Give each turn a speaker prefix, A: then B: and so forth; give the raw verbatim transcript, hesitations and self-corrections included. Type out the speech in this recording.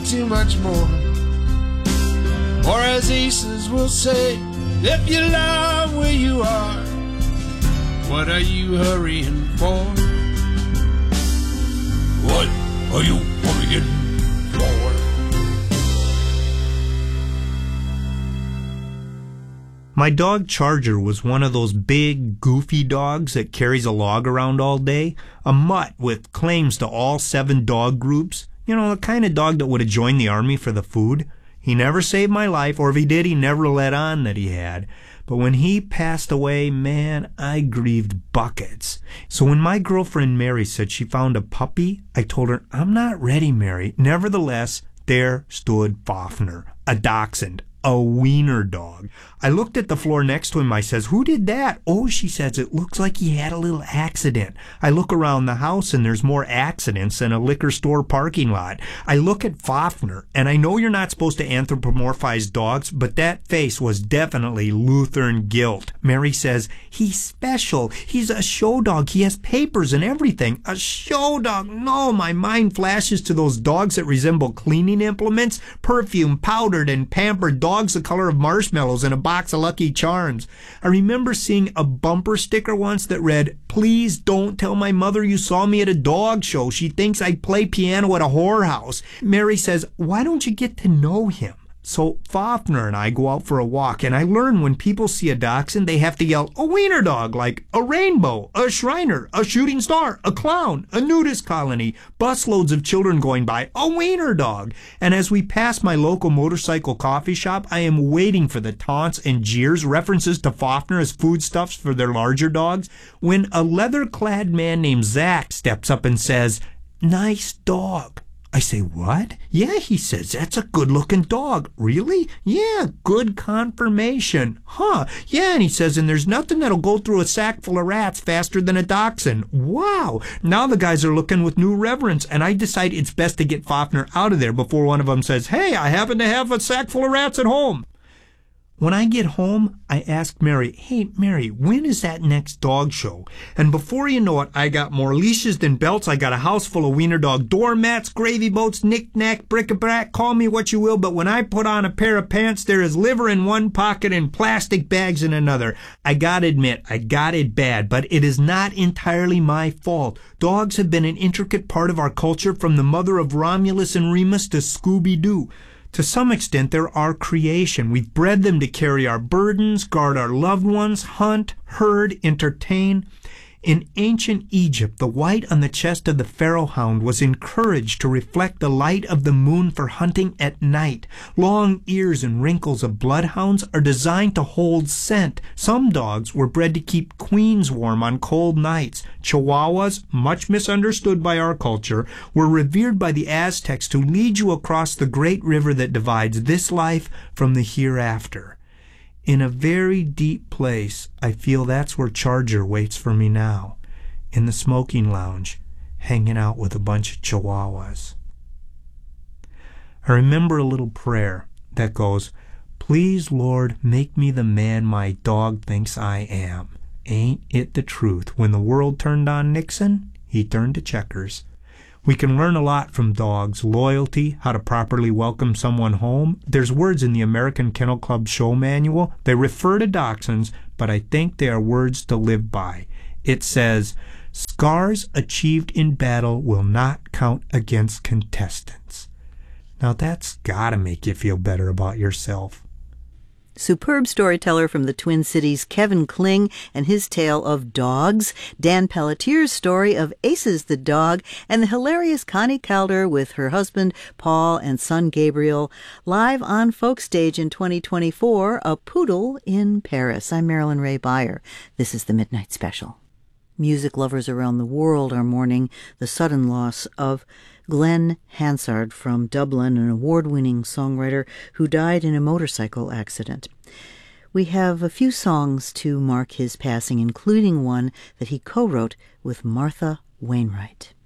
A: too much more. Or as aces will say, if you love where you are, what are you hurrying for? What are you hurrying for?
B: My dog Charger was one of those big, goofy dogs that carries a log around all day, a mutt with claims to all seven dog groups. You know, the kind of dog that would have joined the army for the food. He never saved my life, or if he did, he never let on that he had. But when he passed away, man, I grieved buckets. So when my girlfriend Mary said she found a puppy, I told her, I'm not ready, Mary. Nevertheless, there stood Fafner, a dachshund, a wiener dog. I looked at the floor next to him. I says, who did that? Oh, she says, it looks like he had a little accident. I look around the house and there's more accidents than a liquor store parking lot. I look at Fafner, and I know you're not supposed to anthropomorphize dogs, but that face was definitely Lutheran guilt. Mary says, he's special. He's a show dog. He has papers and everything. A show dog? No, my mind flashes to those dogs that resemble cleaning implements, perfume, powdered and pampered dogs the color of marshmallows in a box of Lucky Charms. I remember seeing a bumper sticker once that read, please don't tell my mother you saw me at a dog show. She thinks I play piano at a whorehouse. Mary says, why don't you get to know him? So Fafner and I go out for a walk, and I learn when people see a dachshund, they have to yell, a wiener dog, like a rainbow, a Shriner, a shooting star, a clown, a nudist colony, busloads of children going by, a wiener dog. And as we pass my local motorcycle coffee shop, I am waiting for the taunts and jeers, references to Fafner as foodstuffs for their larger dogs, when a leather-clad man named Zach steps up and says, nice dog. I say, what? Yeah, he says, that's a good-looking dog. Really? Yeah, good confirmation. Huh. Yeah, and he says, and there's nothing that'll go through a sack full of rats faster than a dachshund. Wow. Now the guys are looking with new reverence, and I decide it's best to get Fafner out of there before one of them says, hey, I happen to have a sack full of rats at home. When I get home, I ask Mary, hey, Mary, when is that next dog show? And before you know it, I got more leashes than belts. I got a house full of wiener dog doormats, gravy boats, knick-knack, bric-a-brac, call me what you will, but when I put on a pair of pants, there is liver in one pocket and plastic bags in another. I gotta admit, I got it bad, but it is not entirely my fault. Dogs have been an intricate part of our culture, from the mother of Romulus and Remus to Scooby-Doo. To some extent, they're our creation. We've bred them to carry our burdens, guard our loved ones, hunt, herd, entertain. In ancient Egypt, the white on the chest of the pharaoh hound was encouraged to reflect the light of the moon for hunting at night. Long ears and wrinkles of bloodhounds are designed to hold scent. Some dogs were bred to keep queens warm on cold nights. Chihuahuas, much misunderstood by our culture, were revered by the Aztecs to lead you across the great river that divides this life from the hereafter. In a very deep place, I feel that's where Charger waits for me now, in the smoking lounge, hanging out with a bunch of chihuahuas. I remember a little prayer that goes, please, Lord, make me the man my dog thinks I am. Ain't it the truth? When the world turned on Nixon, he turned to checkers. We can learn a lot from dogs. Loyalty, how to properly welcome someone home. There's words in the American Kennel Club show manual. They refer to dachshunds, but I think they are words to live by. It says, scars achieved in battle will not count against contestants. Now that's gotta make you feel better about yourself.
C: Superb storyteller from the Twin Cities, Kevin Kling, and his tale of dogs. Dan Pelletier's story of Aces the dog, and the hilarious Connie Calder with her husband Paul and son Gabriel, live on Folk Stage in twenty twenty-four, A Poodle in Paris. I'm Marilyn Ray Beyer. This is the Midnight Special. Music lovers around the world are mourning the sudden loss of Glenn Hansard from Dublin, an award-winning songwriter who died in a motorcycle accident. We have a few songs to mark his passing, including one that he co-wrote with Martha Wainwright.